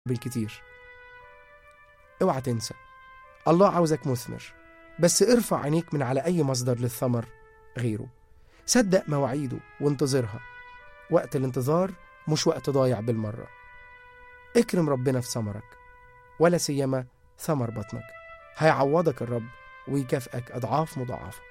بالكتير. اوعى تنسى، الله عاوزك مثمر، بس ارفع عينيك من على أي مصدر للثمر غيره. صدق مواعيده وانتظرها. وقت الانتظار مش وقت ضايع بالمرة. اكرم ربنا في ثمرك، ولا سيما ثمر بطنك. هيعوضك الرب ويكافئك أضعاف مضاعفة.